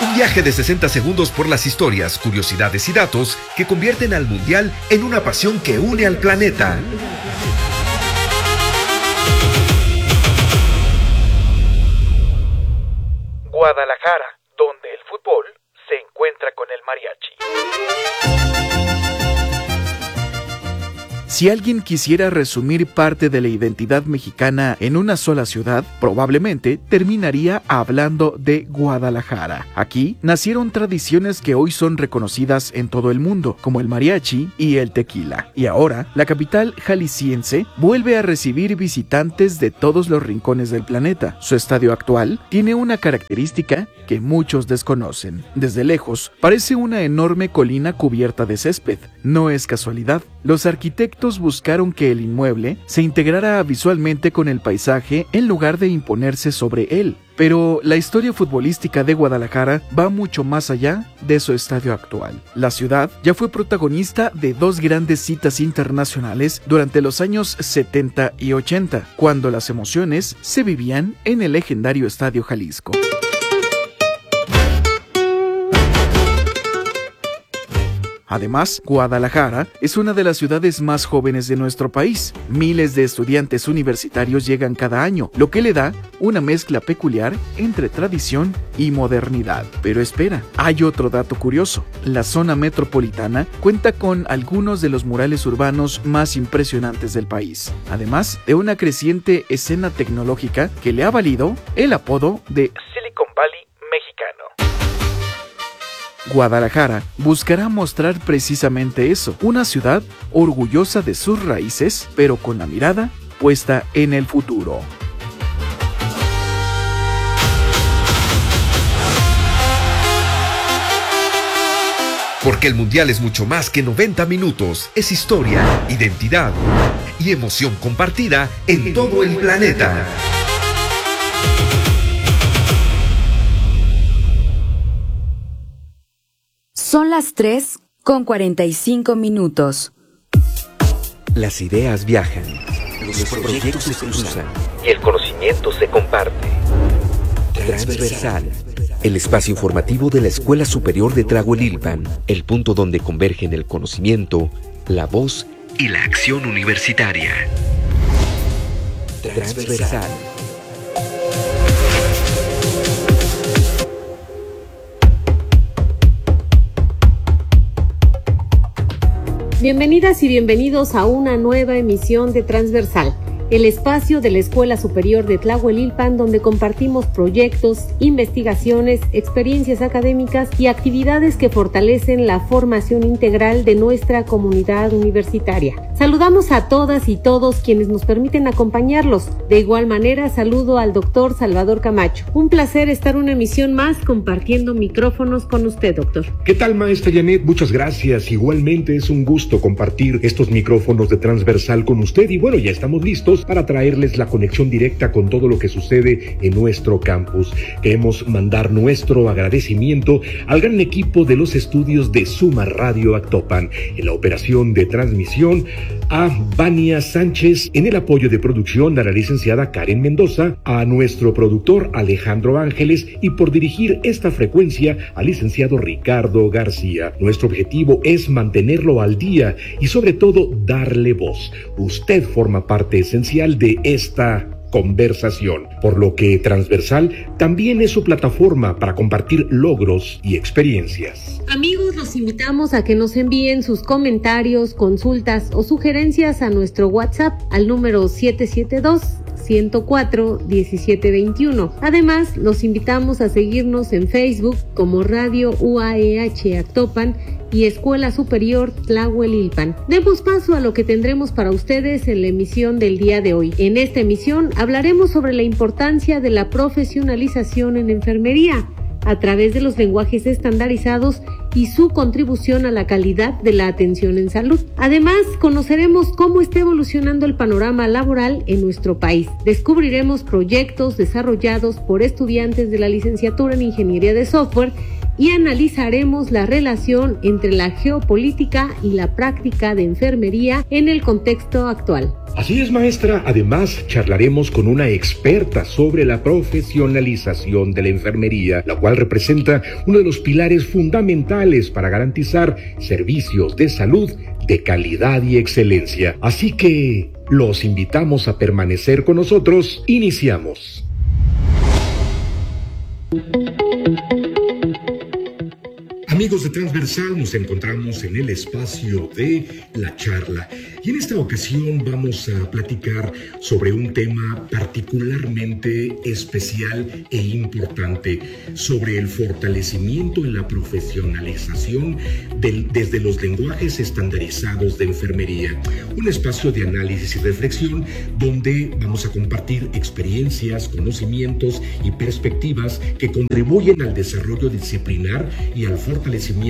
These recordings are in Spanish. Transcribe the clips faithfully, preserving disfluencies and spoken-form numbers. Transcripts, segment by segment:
Un viaje de sesenta segundos por las historias, curiosidades y datos que convierten al Mundial en una pasión que une al planeta. Guadalajara, donde el fútbol se encuentra con el mariachi. Si alguien quisiera resumir parte de la identidad mexicana en una sola ciudad, probablemente terminaría hablando de Guadalajara. Aquí nacieron tradiciones que hoy son reconocidas en todo el mundo, como el mariachi y el tequila. Y ahora, la capital jalisciense vuelve a recibir visitantes de todos los rincones del planeta. Su estadio actual tiene una característica que muchos desconocen. Desde lejos, parece una enorme colina cubierta de césped. No es casualidad. Los arquitectos buscaron que el inmueble se integrara visualmente con el paisaje en lugar de imponerse sobre él. Pero la historia futbolística de Guadalajara va mucho más allá de su estadio actual. La ciudad ya fue protagonista de dos grandes citas internacionales durante los años setenta y ochenta, cuando las emociones se vivían en el legendario Estadio Jalisco. Además, Guadalajara es una de las ciudades más jóvenes de nuestro país. Miles de estudiantes universitarios llegan cada año, lo que le da una mezcla peculiar entre tradición y modernidad. Pero espera, hay otro dato curioso. La zona metropolitana cuenta con algunos de los murales urbanos más impresionantes del país, además de una creciente escena tecnológica que le ha valido el apodo de Silicon Valley mexicano. Guadalajara buscará mostrar precisamente eso, una ciudad orgullosa de sus raíces, pero con la mirada puesta en el futuro. Porque el Mundial es mucho más que noventa minutos, es historia, identidad y emoción compartida en todo el planeta. Son las tres con cuarenta y cinco minutos. Las ideas viajan, los, los proyectos se cruzan y el conocimiento se comparte. Transversal, el espacio informativo de la Escuela Superior de Tlahuelilpan, el punto donde convergen el conocimiento, la voz y la acción universitaria. Transversal. Bienvenidas y bienvenidos a una nueva emisión de Transversal, el espacio de la Escuela Superior de Tlahuelilpan donde compartimos proyectos, investigaciones, experiencias académicas y actividades que fortalecen la formación integral de nuestra comunidad universitaria. Saludamos a todas y todos quienes nos permiten acompañarlos. De igual manera, saludo al doctor Salvador Camacho. Un placer estar una emisión más compartiendo micrófonos con usted, doctor. ¿Qué tal, maestra Janet? Muchas gracias. Igualmente es un gusto compartir estos micrófonos de Transversal con usted y bueno, ya estamos listos para traerles la conexión directa con todo lo que sucede en nuestro campus. Queremos mandar nuestro agradecimiento al gran equipo de los estudios de Suma Radio Actopan, en la operación de transmisión a Vania Sánchez, en el apoyo de producción a la licenciada Karen Mendoza, a nuestro productor Alejandro Ángeles y por dirigir esta frecuencia al licenciado Ricardo García. Nuestro objetivo es mantenerlo al día y sobre todo darle voz. Usted forma parte esencial de esta conversación, por lo que Transversal también es su plataforma para compartir logros y experiencias. Amigos, los invitamos a que nos envíen sus comentarios, consultas o sugerencias a nuestro WhatsApp al número siete siete dos, ciento cuatro, diecisiete veintiuno. Además, los invitamos a seguirnos en Facebook como Radio U A E H Actopan y Escuela Superior Tlahuelilpan. Demos paso a lo que tendremos para ustedes en la emisión del día de hoy. En esta emisión hablaremos sobre la importancia de la profesionalización en enfermería a través de los lenguajes estandarizados y su contribución a la calidad de la atención en salud. Además, conoceremos cómo está evolucionando el panorama laboral en nuestro país. Descubriremos proyectos desarrollados por estudiantes de la licenciatura en Ingeniería de Software y analizaremos la relación entre la geopolítica y la práctica de enfermería en el contexto actual. Así es, maestra. Además, charlaremos con una experta sobre la profesionalización de la enfermería, la cual representa uno de los pilares fundamentales para garantizar servicios de salud de calidad y excelencia. Así que los invitamos a permanecer con nosotros. Iniciamos. Amigos de Transversal, nos encontramos en el espacio de la charla y en esta ocasión vamos a platicar sobre un tema particularmente especial e importante, sobre el fortalecimiento en la profesionalización del, desde los lenguajes estandarizados de enfermería, un espacio de análisis y reflexión donde vamos a compartir experiencias, conocimientos y perspectivas que contribuyen al desarrollo disciplinar y al fortalecimiento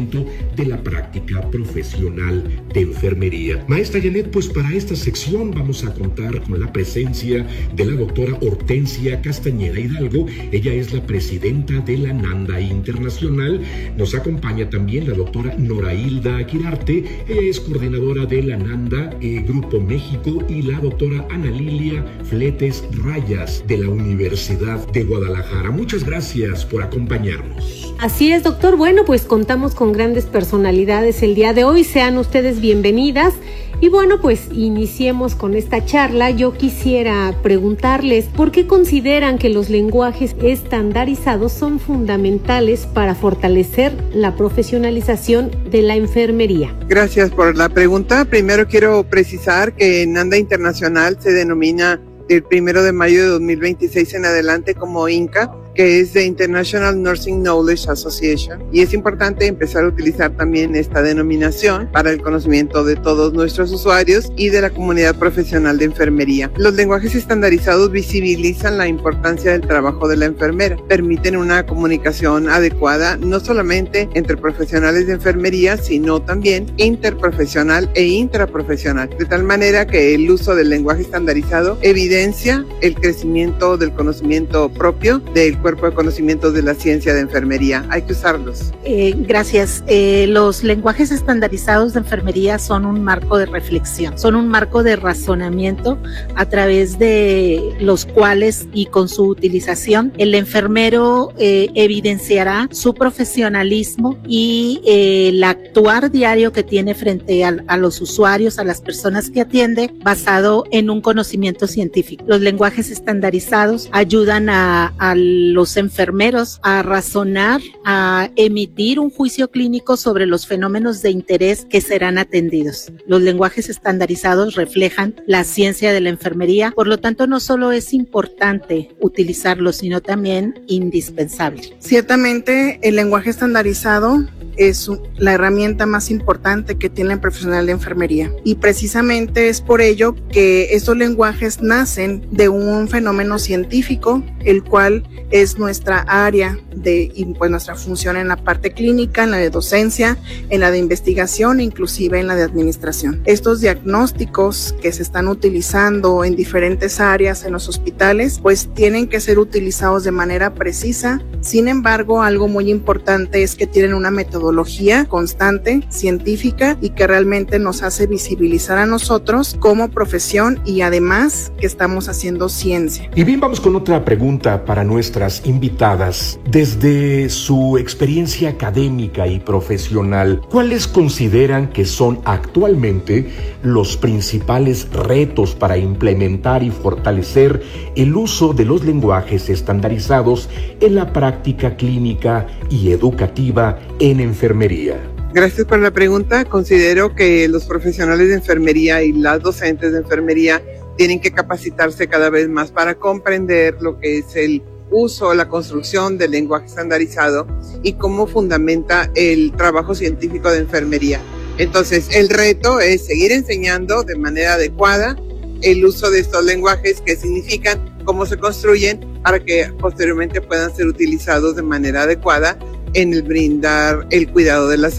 de la práctica profesional de enfermería. Maestra Janet, pues para esta sección vamos a contar con la presencia de la doctora Hortensia Castañeda Hidalgo. Ella es la presidenta de la NANDA Internacional. Nos acompaña también la doctora Norailda Quirarte. Ella es coordinadora de la NANDA eh, Grupo México, y la doctora Ana Lilia Fletes Rayas de la Universidad de Guadalajara. Muchas gracias por acompañarnos. Así es, doctor. Bueno, pues contamos con grandes personalidades el día de hoy. Sean ustedes bienvenidas. Y bueno, pues iniciemos con esta charla. Yo quisiera preguntarles por qué consideran que los lenguajes estandarizados son fundamentales para fortalecer la profesionalización de la enfermería. Gracias por la pregunta. Primero quiero precisar que NANDA Internacional se denomina del primero de mayo de dos mil veintiséis en adelante como INCA, que es the International Nursing Knowledge Association, y es importante empezar a utilizar también esta denominación para el conocimiento de todos nuestros usuarios y de la comunidad profesional de enfermería. Los lenguajes estandarizados visibilizan la importancia del trabajo de la enfermera, permiten una comunicación adecuada no solamente entre profesionales de enfermería, sino también interprofesional e intraprofesional, de tal manera que el uso del lenguaje estandarizado evidencia el crecimiento del conocimiento propio del cuerpo de conocimientos de la ciencia de enfermería. Hay que usarlos. Eh, gracias. Eh, los lenguajes estandarizados de enfermería son un marco de reflexión, son un marco de razonamiento a través de los cuales y con su utilización el enfermero eh, evidenciará su profesionalismo y eh, el actuar diario que tiene frente a, a los usuarios, a las personas que atiende, basado en un conocimiento científico. Los lenguajes estandarizados ayudan a, a los enfermeros a razonar, a emitir un juicio clínico sobre los fenómenos de interés que serán atendidos. Los lenguajes estandarizados reflejan la ciencia de la enfermería, por lo tanto no solo es importante utilizarlo, sino también indispensable. Ciertamente el lenguaje estandarizado es la herramienta más importante que tiene el profesional de enfermería, y precisamente es por ello que estos lenguajes nacen de un fenómeno científico, el cual es nuestra área de, y pues nuestra función en la parte clínica, en la de docencia, en la de investigación, inclusive en la de administración. Estos diagnósticos que se están utilizando en diferentes áreas en los hospitales, pues tienen que ser utilizados de manera precisa. Sin embargo, algo muy importante es que tienen una metodología constante, científica, y que realmente nos hace visibilizar a nosotros como profesión, y además que estamos haciendo ciencia. Y bien, vamos con otra pregunta para nuestras invitadas. Desde su experiencia académica y profesional, ¿cuáles consideran que son actualmente los principales retos para implementar y fortalecer el uso de los lenguajes estandarizados en la práctica clínica y educativa en enfermería? Gracias por la pregunta. Considero que los profesionales de enfermería y las docentes de enfermería tienen que capacitarse cada vez más para comprender lo que es el uso, la construcción del lenguaje estandarizado y cómo fundamenta el trabajo científico de enfermería. Entonces, el reto es seguir enseñando de manera adecuada el uso de estos lenguajes, qué significan, cómo se construyen, para que posteriormente puedan ser utilizados de manera adecuada en el brindar el cuidado de la salud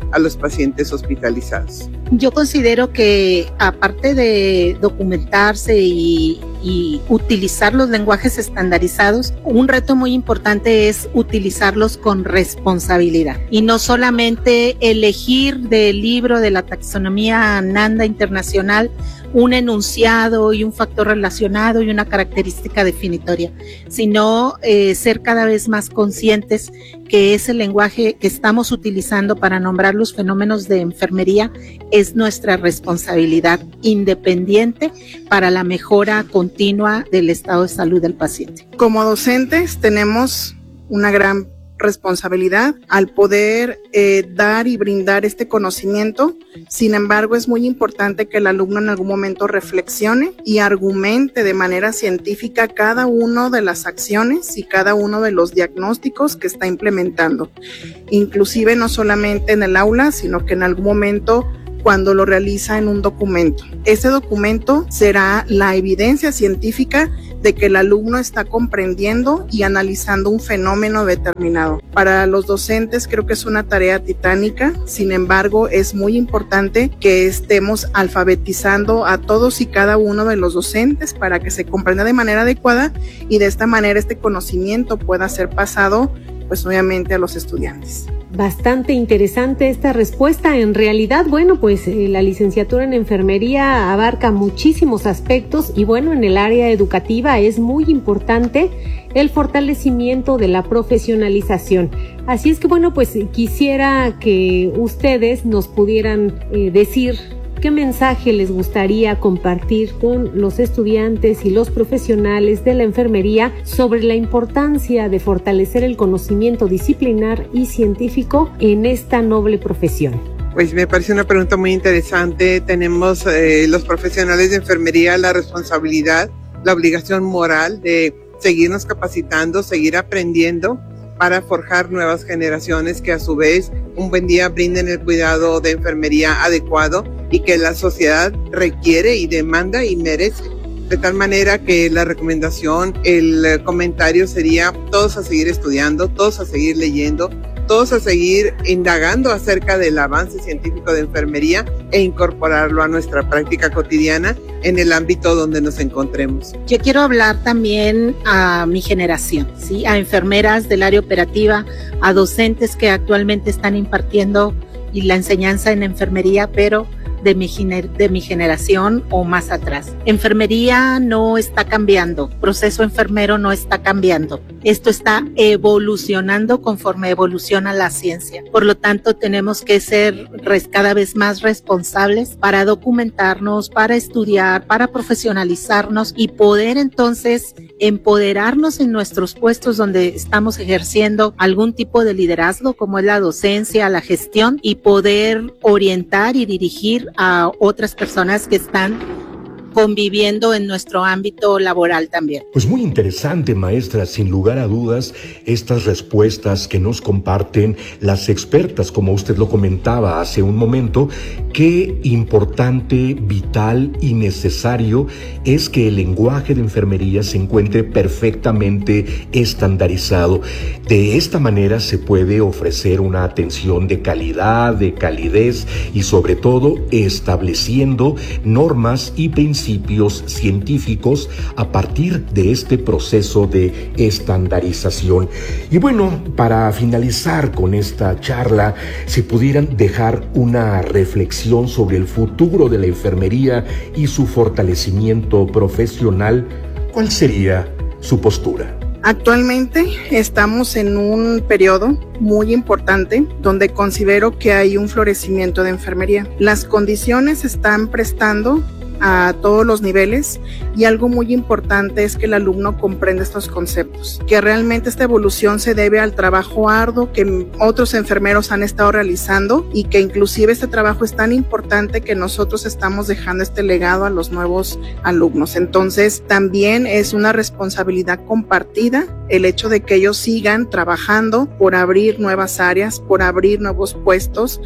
a los pacientes hospitalizados. Yo considero que aparte de documentarse y, y utilizar los lenguajes estandarizados, un reto muy importante es utilizarlos con responsabilidad y no solamente elegir del libro de la taxonomía NANDA internacional un enunciado y un factor relacionado y una característica definitoria, sino eh, ser cada vez más conscientes que ese lenguaje que estamos utilizando para nombrar los fenómenos de enfermería es nuestra responsabilidad independiente para la mejora continua del estado de salud del paciente. Como docentes tenemos una gran responsabilidad al poder eh, dar y brindar este conocimiento. Sin embargo, es muy importante que el alumno en algún momento reflexione y argumente de manera científica cada una de las acciones y cada uno de los diagnósticos que está implementando. Inclusive no solamente en el aula, sino que en algún momento cuando lo realiza en un documento. Ese documento será la evidencia científica de que el alumno está comprendiendo y analizando un fenómeno determinado. Para los docentes creo que es una tarea titánica, sin embargo es muy importante que estemos alfabetizando a todos y cada uno de los docentes para que se comprenda de manera adecuada y de esta manera este conocimiento pueda ser pasado pues obviamente a los estudiantes. Bastante interesante esta respuesta. En realidad, bueno, pues eh, la licenciatura en enfermería abarca muchísimos aspectos y bueno, en el área educativa es muy importante el fortalecimiento de la profesionalización. Así es que bueno, pues quisiera que ustedes nos pudieran eh, decir ¿qué mensaje les gustaría compartir con los estudiantes y los profesionales de la enfermería sobre la importancia de fortalecer el conocimiento disciplinar y científico en esta noble profesión? Pues me parece una pregunta muy interesante. Tenemos eh, los profesionales de enfermería la responsabilidad, la obligación moral de seguirnos capacitando, seguir aprendiendo para forjar nuevas generaciones que a su vez un buen día brinden el cuidado de enfermería adecuado y que la sociedad requiere y demanda y merece. De tal manera que la recomendación, el comentario sería todos a seguir estudiando, todos a seguir leyendo, todos a seguir indagando acerca del avance científico de enfermería e incorporarlo a nuestra práctica cotidiana en el ámbito donde nos encontremos. Yo quiero hablar también a mi generación, ¿sí? A enfermeras del área operativa, a docentes que actualmente están impartiendo y la enseñanza en enfermería, pero de mi, de mi generación o más atrás. Enfermería no está cambiando, proceso enfermero no está cambiando. Esto está evolucionando conforme evoluciona la ciencia. Por lo tanto, tenemos que ser res, cada vez más responsables para documentarnos, para estudiar, para profesionalizarnos y poder entonces empoderarnos en nuestros puestos donde estamos ejerciendo algún tipo de liderazgo, como es la docencia, la gestión, y poder orientar y dirigir a otras personas que están conviviendo en nuestro ámbito laboral también. Pues muy interesante, maestra, sin lugar a dudas, estas respuestas que nos comparten las expertas, como usted lo comentaba hace un momento, qué importante, vital y necesario es que el lenguaje de enfermería se encuentre perfectamente estandarizado. De esta manera se puede ofrecer una atención de calidad, de calidez y sobre todo estableciendo normas y principios científicos a partir de este proceso de estandarización. Y bueno, para finalizar con esta charla, si pudieran dejar una reflexión sobre el futuro de la enfermería y su fortalecimiento profesional, ¿cuál sería su postura? Actualmente estamos en un periodo muy importante donde considero que hay un florecimiento de enfermería. Las condiciones se están prestando a todos los niveles y algo muy importante es que el alumno comprenda estos conceptos, que realmente esta evolución se debe al trabajo arduo que otros enfermeros han estado realizando y que inclusive este trabajo es tan importante que nosotros estamos dejando este legado a los nuevos alumnos. Entonces también es una responsabilidad compartida el hecho de que ellos sigan trabajando por abrir nuevas áreas, por abrir nuevos puestos,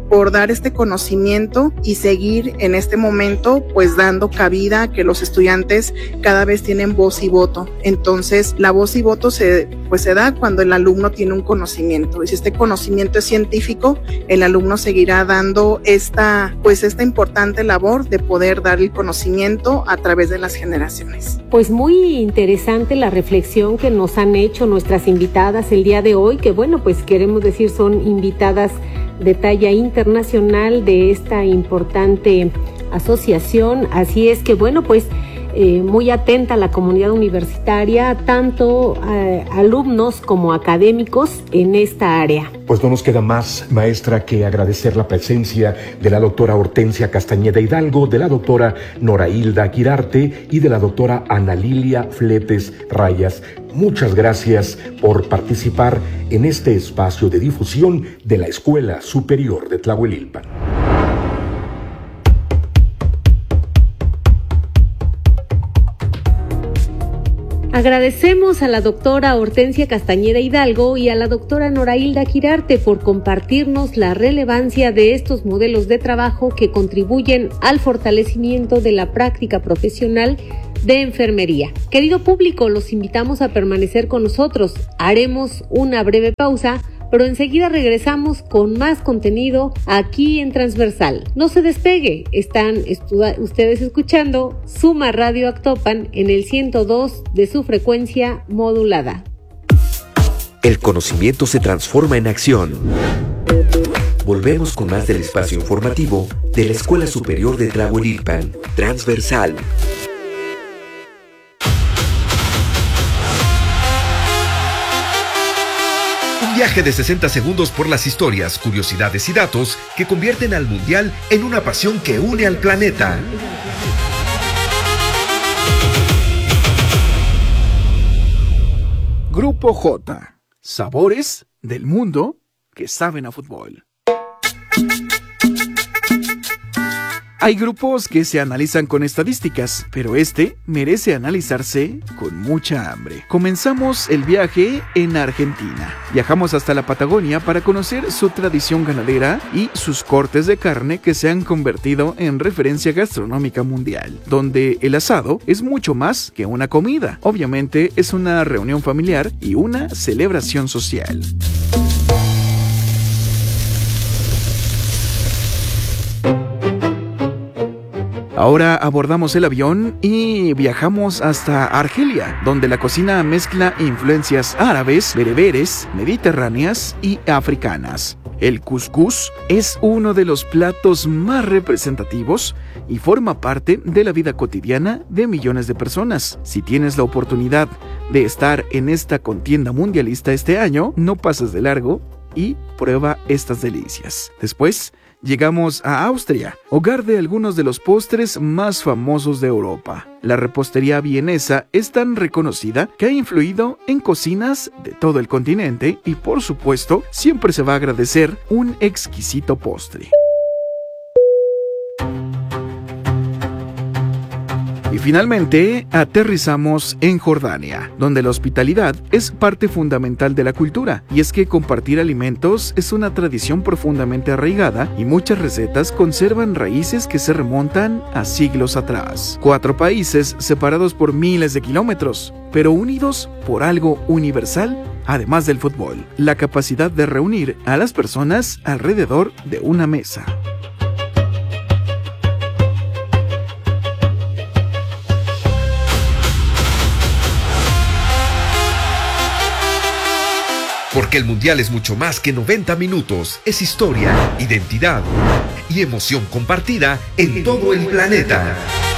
por dar este conocimiento y seguir en este momento pues dando cabida a que los estudiantes cada vez tienen voz y voto. Entonces la voz y voto se, pues, se da cuando el alumno tiene un conocimiento, y si este conocimiento es científico, el alumno seguirá dando esta, pues, esta importante labor de poder dar el conocimiento a través de las generaciones. Pues muy interesante la reflexión que nos han hecho nuestras invitadas el día de hoy, que bueno, pues queremos decir son invitadas de talla internacional de esta importante asociación. Así es que bueno, pues eh, muy atenta a la comunidad universitaria, tanto eh, alumnos como académicos en esta área. Pues no nos queda más, maestra, que agradecer la presencia de la doctora Hortensia Castañeda Hidalgo, de la doctora Nora Hilda Quirarte y de la doctora Ana Lilia Fletes Rayas. Muchas gracias por participar en este espacio de difusión de la Escuela Superior de Tlahuelilpan. Agradecemos a la doctora Hortensia Castañeda Hidalgo y a la doctora Nora Hilda Quirarte por compartirnos la relevancia de estos modelos de trabajo que contribuyen al fortalecimiento de la práctica profesional de enfermería. Querido público, los invitamos a permanecer con nosotros. Haremos una breve pausa, pero enseguida regresamos con más contenido aquí en Transversal. No se despegue, están estu- ustedes escuchando Suma Radio Actopan en el ciento dos de su frecuencia modulada. El conocimiento se transforma en acción. Volvemos con más del espacio informativo de la Escuela Superior de Tlahuelilpan, Transversal. Un viaje de sesenta segundos por las historias, curiosidades y datos que convierten al Mundial en una pasión que une al planeta. Grupo J. Sabores del mundo que saben a fútbol. Hay grupos que se analizan con estadísticas, pero este merece analizarse con mucha hambre. Comenzamos el viaje en Argentina. Viajamos hasta la Patagonia para conocer su tradición ganadera y sus cortes de carne que se han convertido en referencia gastronómica mundial, donde el asado es mucho más que una comida. Obviamente es una reunión familiar y una celebración social. Ahora abordamos el avión y viajamos hasta Argelia, donde la cocina mezcla influencias árabes, bereberes, mediterráneas y africanas. El cuscús es uno de los platos más representativos y forma parte de la vida cotidiana de millones de personas. Si tienes la oportunidad de estar en esta contienda mundialista este año, no pases de largo y prueba estas delicias. Después, llegamos a Austria, hogar de algunos de los postres más famosos de Europa. La repostería vienesa es tan reconocida que ha influido en cocinas de todo el continente y, por supuesto, siempre se va a agradecer un exquisito postre. Y finalmente, aterrizamos en Jordania, donde la hospitalidad es parte fundamental de la cultura, y es que compartir alimentos es una tradición profundamente arraigada y muchas recetas conservan raíces que se remontan a siglos atrás. Cuatro países separados por miles de kilómetros, pero unidos por algo universal, además del fútbol, la capacidad de reunir a las personas alrededor de una mesa. Porque el Mundial es mucho más que noventa minutos, es historia, identidad y emoción compartida en todo el planeta.